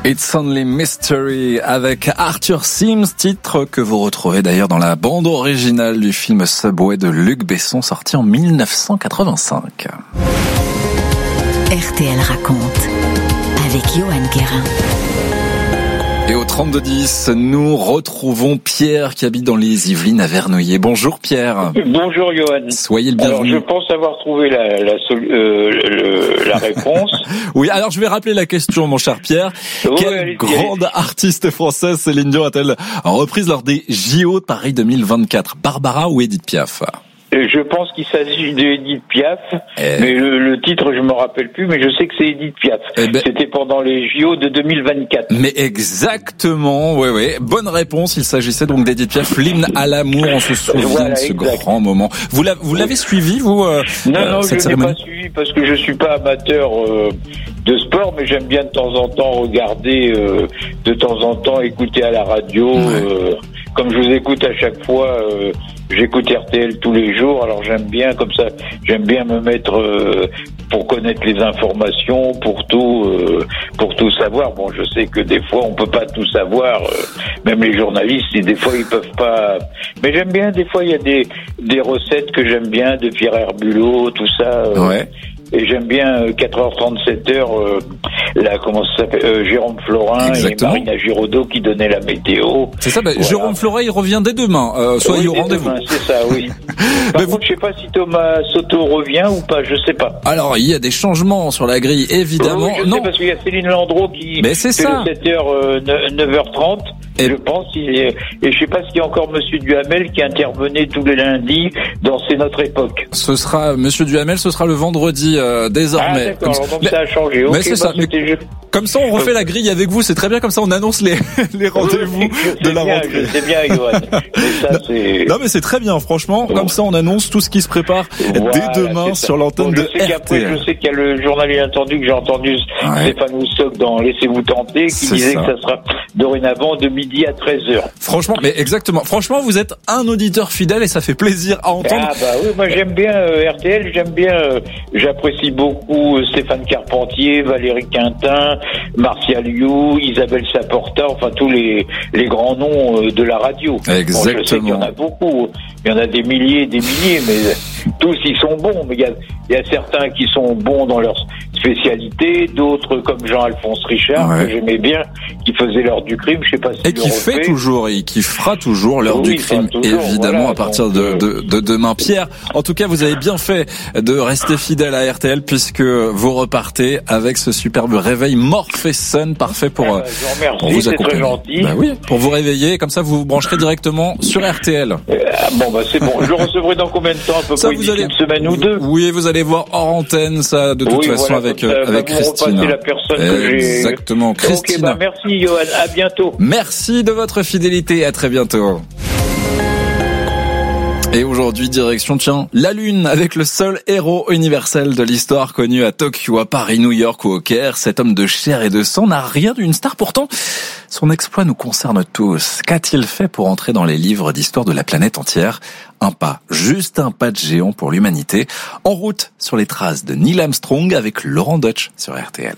It's Only Mystery avec Arthur Sims, titre que vous retrouvez d'ailleurs dans la bande originale du film Subway de Luc Besson, sorti en 1985. RTL raconte avec Johan Guérin. Et au 3210, nous retrouvons Pierre qui habite dans les Yvelines à Vernouillet. Bonjour Pierre. Bonjour Johan. Soyez le bienvenu. Alors je pense avoir trouvé la réponse. Oui, alors je vais rappeler la question mon cher Pierre. Quelle grande artiste française Céline Dion a-t-elle reprise lors des JO de Paris 2024? Barbara ou Édith Piaf? Je pense qu'il s'agit d'Édith Piaf, mais le titre je me rappelle plus, mais je sais que c'est Édith Piaf. C'était pendant les JO de 2024. Mais exactement, oui. Bonne réponse, il s'agissait donc d'Édith Piaf, l'hymne à l'amour, on se souvient de ce grand moment. Vous l'avez suivi, vous Non, je ne l'ai pas suivi parce que je suis pas amateur de sport, mais j'aime bien de temps en temps regarder, de temps en temps écouter à la radio, comme je vous écoute à chaque fois. J'écoute RTL tous les jours, alors j'aime bien me mettre pour connaître les informations, pour tout savoir. Bon, je sais que des fois on peut pas tout savoir, même les journalistes, et des fois ils peuvent pas. Mais j'aime bien, des fois il y a des recettes que j'aime bien de Pierre Herbulot, tout ça. Et j'aime bien 4h37h, comment ça s'appelle, Jérôme Florin. Exactement. Et Marina Giraudot qui donnait la météo. C'est ça, voilà. Jérôme Florin, il revient dès demain. Soyez au rendez-vous. Demain, c'est ça, oui. Par contre, je sais pas si Thomas Soto revient ou pas, je sais pas. Alors, il y a des changements sur la grille, évidemment. Oui, je sais, parce qu'il y a Céline Landreau qui fait ça. 7h, 9h30. Je pense, et je sais pas s'il y a encore Monsieur Duhamel qui intervenait tous les lundis dans C'est notre époque. Monsieur Duhamel, ce sera le vendredi, désormais. Ah, d'accord, donc ça a changé. Mais c'est ça. Comme ça, on refait la grille avec vous, c'est très bien, comme ça, on annonce les rendez-vous de la rentrée. Je sais bien, Johan. Non, mais c'est très bien, franchement. Comme ça, on annonce tout ce qui se prépare dès demain sur l'antenne de RTL. Je sais qu'il y a le journal inattendu que j'ai entendu Stéphane Moussoc dans Laissez-vous tenter, qui disait que ça sera dorénavant de midi à 13h. Franchement, mais exactement. Franchement, vous êtes un auditeur fidèle et ça fait plaisir à entendre. Ah, bah oui, moi j'aime bien RTL, j'apprécie beaucoup Stéphane Carpentier, Valérie Quintin, Martial You, Isabelle Saporta, enfin tous les grands noms de la radio. Exactement. Bon, je sais qu'il y en a beaucoup, il y en a des milliers, mais tous ils sont bons, mais il y a certains qui sont bons dans leur spécialité, d'autres comme Jean-Alphonse Richard, que j'aimais bien, qui faisait l'heure du crime, je sais pas si et qui fait toujours, et qui fera toujours l'heure du crime, évidemment, à partir de demain. Pierre, en tout cas, vous avez bien fait de rester fidèle à RTL, puisque vous repartez avec ce superbe réveil Morpheson, parfait pour vous accompagner. C'est très gentil. Bah oui, pour vous réveiller, comme ça vous vous brancherez directement sur RTL. C'est bon. Je le recevrai dans combien de temps, à peu près, une semaine ou deux? Oui, vous allez voir hors antenne, ça, de toute façon, avec Christine. La personne que j'ai. Exactement, Christine. Ok, merci, Johan. À bientôt. Merci de votre fidélité. À très bientôt. Et aujourd'hui, direction, la Lune, avec le seul héros universel de l'histoire connu à Tokyo, à Paris, New York ou au Caire. Cet homme de chair et de sang n'a rien d'une star. Pourtant, son exploit nous concerne tous. Qu'a-t-il fait pour entrer dans les livres d'histoire de la planète entière? Juste un pas de géant pour l'humanité. En route sur les traces de Neil Armstrong avec Laurent Deutsch sur RTL.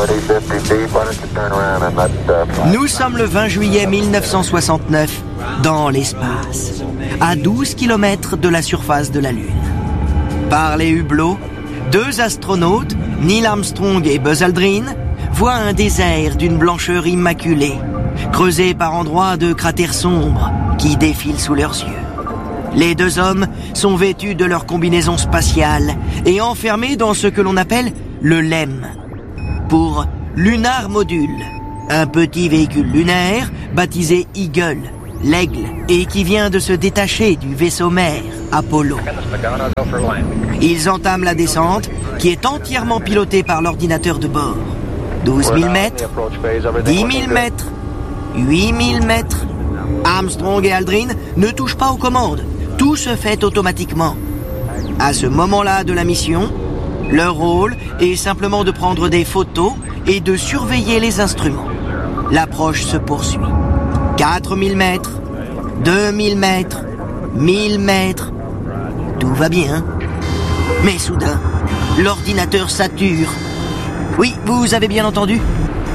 Nous sommes le 20 juillet 1969, dans l'espace, à 12 km de la surface de la Lune. Par les hublots, deux astronautes, Neil Armstrong et Buzz Aldrin, voient un désert d'une blancheur immaculée, creusé par endroits de cratères sombres qui défilent sous leurs yeux. Les deux hommes sont vêtus de leur combinaison spatiale et enfermés dans ce que l'on appelle le LEM, pour Lunar Module, un petit véhicule lunaire baptisé Eagle, l'aigle, et qui vient de se détacher du vaisseau mère Apollo. Ils entament la descente, qui est entièrement pilotée par l'ordinateur de bord. 12 000 mètres, 10 000 mètres, 8 000 mètres. Armstrong et Aldrin ne touchent pas aux commandes. Tout se fait automatiquement. À ce moment-là de la mission, leur rôle est simplement de prendre des photos et de surveiller les instruments. L'approche se poursuit. 4000 mètres, 2000 mètres, 1000 mètres. Tout va bien. Mais soudain, l'ordinateur sature. Oui, vous avez bien entendu.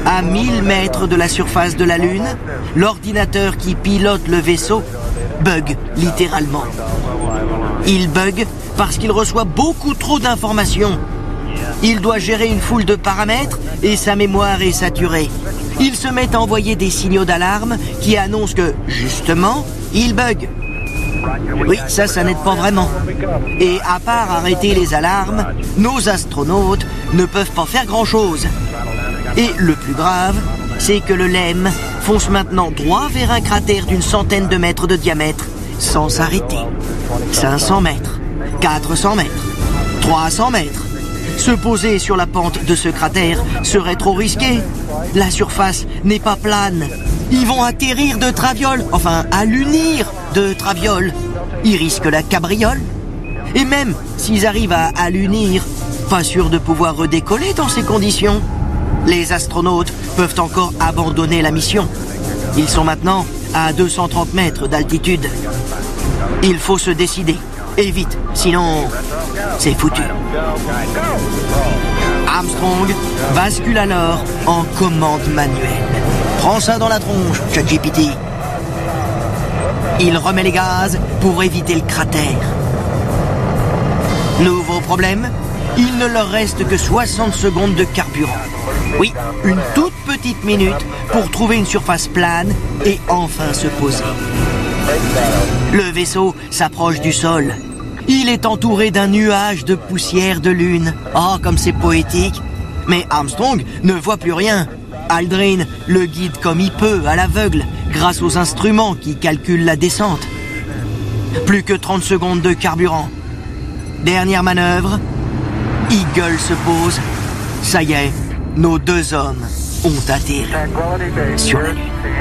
À 1000 mètres de la surface de la Lune, l'ordinateur qui pilote le vaisseau bug littéralement. Il bug parce qu'il reçoit beaucoup trop d'informations. Il doit gérer une foule de paramètres et sa mémoire est saturée. Il se met à envoyer des signaux d'alarme qui annoncent que, justement, il bug. Oui, ça n'aide pas vraiment. Et à part arrêter les alarmes, nos astronautes ne peuvent pas faire grand-chose. Et le plus grave, c'est que le LEM fonce maintenant droit vers un cratère d'une centaine de mètres de diamètre, sans s'arrêter. 500 mètres, 400 mètres, 300 mètres. Se poser sur la pente de ce cratère serait trop risqué. La surface n'est pas plane. Ils vont atterrir de traviole, enfin allunir de traviole. Ils risquent la cabriole. Et même s'ils arrivent à allunir, pas sûr de pouvoir redécoller dans ces conditions. Les astronautes peuvent encore abandonner la mission. Ils sont maintenant à 230 mètres d'altitude. Il faut se décider. Et vite, sinon, c'est foutu. Armstrong bascule alors en commande manuelle. Prends ça dans la tronche, ChatGPT. Il remet les gaz pour éviter le cratère. Nouveau problème, il ne leur reste que 60 secondes de carburant. Oui, une toute petite minute pour trouver une surface plane et enfin se poser. Le vaisseau s'approche du sol. Il est entouré d'un nuage de poussière de lune. Oh, comme c'est poétique. Mais Armstrong ne voit plus rien. Aldrin le guide comme il peut, à l'aveugle, grâce aux instruments qui calculent la descente. Plus que 30 secondes de carburant. Dernière manœuvre. Eagle se pose. Ça y est, nos deux hommes ont atterri sur la Lune.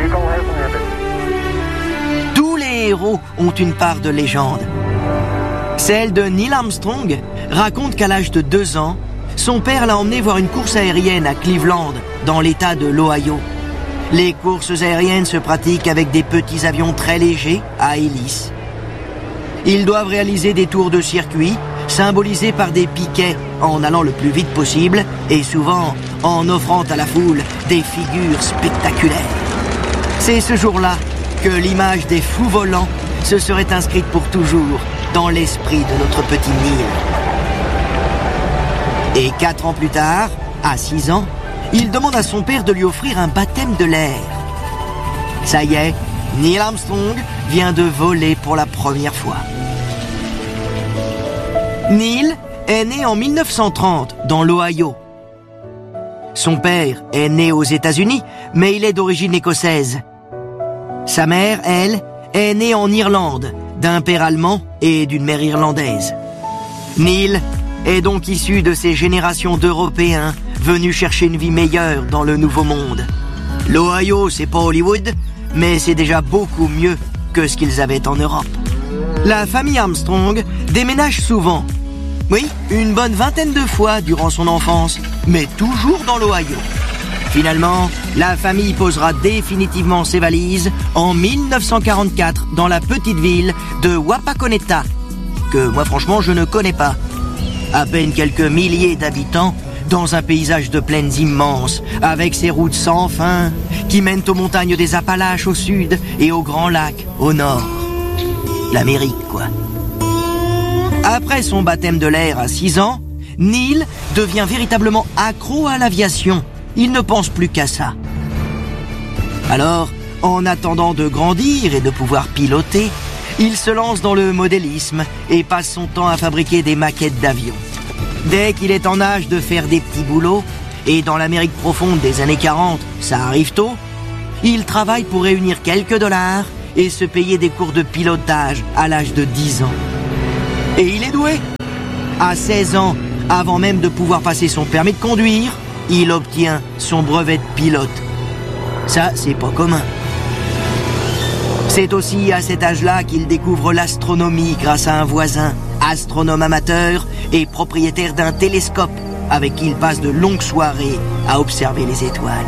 Tous les héros ont une part de légende. Celle de Neil Armstrong raconte qu'à l'âge de 2 ans, son père l'a emmené voir une course aérienne à Cleveland, dans l'état de l'Ohio. Les courses aériennes se pratiquent avec des petits avions très légers à hélice. Ils doivent réaliser des tours de circuit, symbolisés par des piquets, en allant le plus vite possible et souvent en offrant à la foule des figures spectaculaires. C'est ce jour-là que l'image des fous volants se serait inscrite pour toujours dans l'esprit de notre petit Neil. Et 4 ans plus tard, à 6 ans, il demande à son père de lui offrir un baptême de l'air. Ça y est, Neil Armstrong vient de voler pour la première fois. Neil est né en 1930 dans l'Ohio. Son père est né aux États-Unis, mais il est d'origine écossaise. Sa mère, elle, est née en Irlande, d'un père allemand et d'une mère irlandaise. Neil est donc issu de ces générations d'Européens venus chercher une vie meilleure dans le Nouveau Monde. L'Ohio, c'est pas Hollywood, mais c'est déjà beaucoup mieux que ce qu'ils avaient en Europe. La famille Armstrong déménage souvent. Oui, une bonne vingtaine de fois durant son enfance, mais toujours dans l'Ohio. Finalement, la famille posera définitivement ses valises en 1944 dans la petite ville de Wapakoneta, que moi franchement je ne connais pas. À peine quelques milliers d'habitants dans un paysage de plaines immenses, avec ses routes sans fin qui mènent aux montagnes des Appalaches au sud et aux grands lacs au nord. L'Amérique, quoi. Après son baptême de l'air à 6 ans, Neil devient véritablement accro à l'aviation. Il ne pense plus qu'à ça. Alors, en attendant de grandir et de pouvoir piloter, il se lance dans le modélisme et passe son temps à fabriquer des maquettes d'avions. Dès qu'il est en âge de faire des petits boulots, et dans l'Amérique profonde des années 40, ça arrive tôt, il travaille pour réunir quelques dollars et se payer des cours de pilotage à l'âge de 10 ans. Et il est doué. À 16 ans, avant même de pouvoir passer son permis de conduire, il obtient son brevet de pilote. Ça, c'est pas commun. C'est aussi à cet âge-là qu'il découvre l'astronomie grâce à un voisin, astronome amateur et propriétaire d'un télescope, avec qui il passe de longues soirées à observer les étoiles.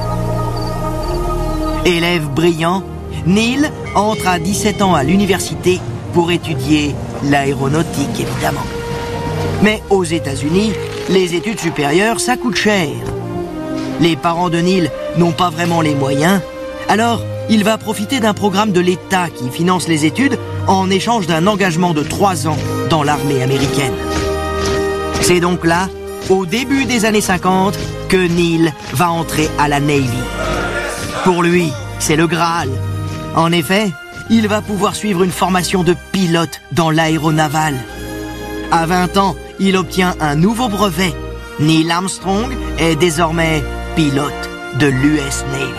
Élève brillant, Neil entre à 17 ans à l'université pour étudier l'aéronautique, évidemment. Mais aux États-Unis, les études supérieures, ça coûte cher. Les parents de Neil n'ont pas vraiment les moyens, alors il va profiter d'un programme de l'État qui finance les études en échange d'un engagement de 3 ans dans l'armée américaine. C'est donc là, au début des années 50, que Neil va entrer à la Navy. Pour lui, c'est le Graal. En effet, il va pouvoir suivre une formation de pilote dans l'aéronaval. À 20 ans, il obtient un nouveau brevet. Neil Armstrong est désormais pilote de l'US Navy.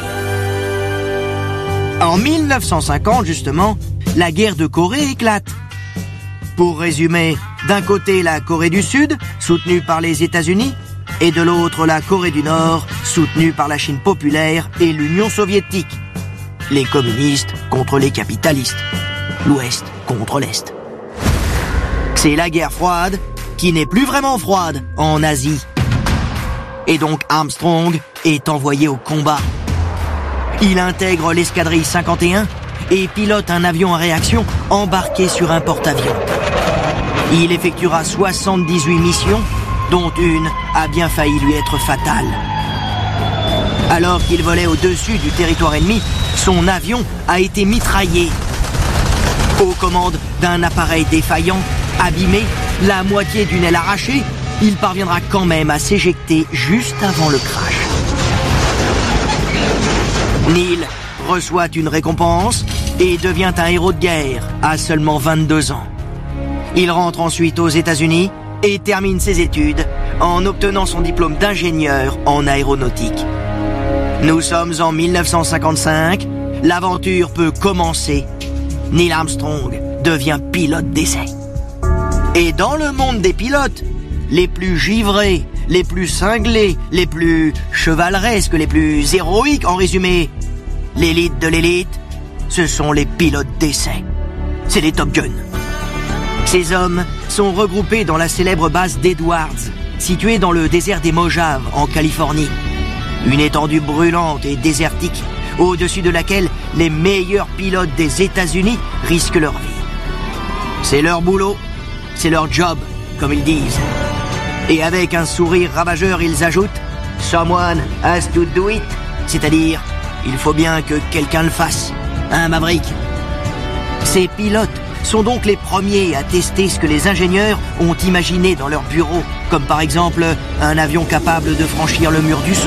En 1950, justement, la guerre de Corée éclate. Pour résumer, d'un côté la Corée du Sud, soutenue par les États-Unis, et de l'autre la Corée du Nord, soutenue par la Chine populaire et l'Union soviétique. Les communistes contre les capitalistes, l'Ouest contre l'Est. C'est la guerre froide qui n'est plus vraiment froide en Asie. Et donc Armstrong est envoyé au combat. Il intègre l'escadrille 51 et pilote un avion à réaction embarqué sur un porte-avions. Il effectuera 78 missions, dont une a bien failli lui être fatale. Alors qu'il volait au-dessus du territoire ennemi, son avion a été mitraillé. Aux commandes d'un appareil défaillant, abîmé, la moitié d'une aile arrachée, il parviendra quand même à s'éjecter juste avant le crash. Neil reçoit une récompense et devient un héros de guerre à seulement 22 ans. Il rentre ensuite aux États-Unis et termine ses études en obtenant son diplôme d'ingénieur en aéronautique. Nous sommes en 1955, l'aventure peut commencer. Neil Armstrong devient pilote d'essai. Et dans le monde des pilotes, les plus givrés, les plus cinglés, les plus chevaleresques, les plus héroïques, en résumé, l'élite de l'élite, ce sont les pilotes d'essai. C'est les Top Gun. Ces hommes sont regroupés dans la célèbre base d'Edwards, située dans le désert des Mojaves, en Californie. Une étendue brûlante et désertique, au-dessus de laquelle les meilleurs pilotes des États-Unis risquent leur vie. C'est leur boulot, c'est leur job, comme ils disent. Et avec un sourire ravageur, ils ajoutent « Someone has to do it », c'est-à-dire « il faut bien que quelqu'un le fasse ». Hein, Maverick? Ces pilotes sont donc les premiers à tester ce que les ingénieurs ont imaginé dans leur bureau, comme par exemple un avion capable de franchir le mur du son.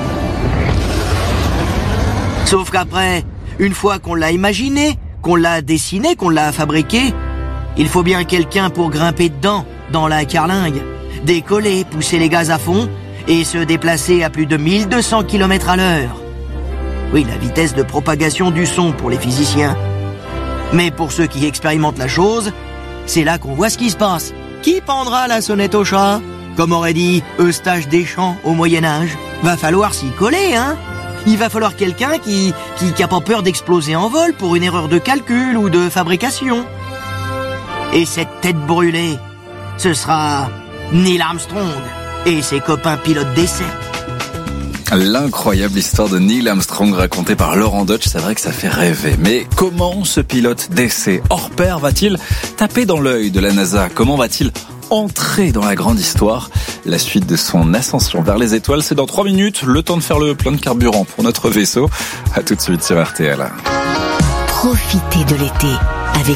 Sauf qu'après, une fois qu'on l'a imaginé, qu'on l'a dessiné, qu'on l'a fabriqué, il faut bien quelqu'un pour grimper dedans, dans la carlingue, décoller, pousser les gaz à fond et se déplacer à plus de 1200 km à l'heure. Oui, la vitesse de propagation du son pour les physiciens. Mais pour ceux qui expérimentent la chose, c'est là qu'on voit ce qui se passe. Qui pendra la sonnette au chat? Comme aurait dit Eustache Deschamps au Moyen-Âge. Va falloir s'y coller, hein? Il va falloir quelqu'un qui a pas peur d'exploser en vol pour une erreur de calcul ou de fabrication. Et cette tête brûlée, ce sera Neil Armstrong et ses copains pilotes d'essai. L'incroyable histoire de Neil Armstrong racontée par Laurent Deutsch, c'est vrai que ça fait rêver. Mais comment ce pilote d'essai hors pair va-t-il taper dans l'œil de la NASA? Comment va-t-il entrer dans la grande histoire? La suite de son ascension vers les étoiles, c'est dans 3 minutes, le temps de faire le plein de carburant pour notre vaisseau. À tout de suite sur RTL. Profitez de l'été